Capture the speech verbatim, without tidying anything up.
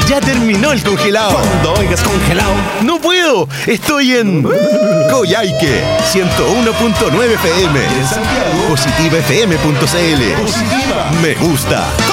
Ya terminó el congelado. Cuando oigas congelado, ¡No puedo! Estoy en Coyhaique, ciento uno punto nueve F M. en Santiago, Positiva F M punto C L. Positiva. Me gusta.